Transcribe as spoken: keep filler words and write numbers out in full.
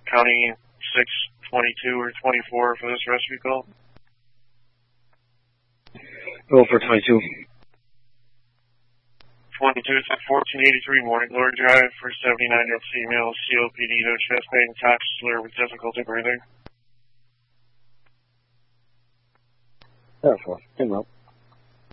County six twenty-two or twenty-four for this rescue call. Roll for twenty-two. twenty-two, it's at fourteen eighty-three Morning Glory Drive for seventy-nine-year-old female, C O P D, no chest pain, top slur with difficulty breathing. Therefore, in route.